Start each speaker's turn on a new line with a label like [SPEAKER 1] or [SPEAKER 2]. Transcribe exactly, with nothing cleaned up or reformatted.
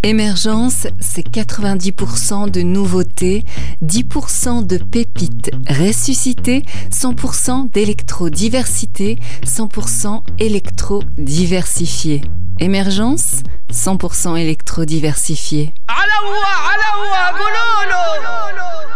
[SPEAKER 1] Émergence, c'est quatre-vingt-dix pour cent de nouveautés, dix pour cent de pépites ressuscitées, cent pour cent d'électro-diversité, cent pour cent électro-diversifié. Émergence, cent pour cent électro-diversifié.